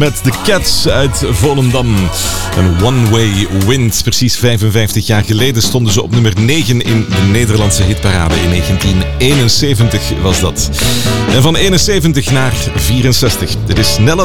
Met de Cats uit Volendam. Een One Way Wind. Precies 55 jaar geleden stonden ze op nummer 9 in de Nederlandse hitparade. In 1971 was dat. En van 71 naar 64. Dit is Nella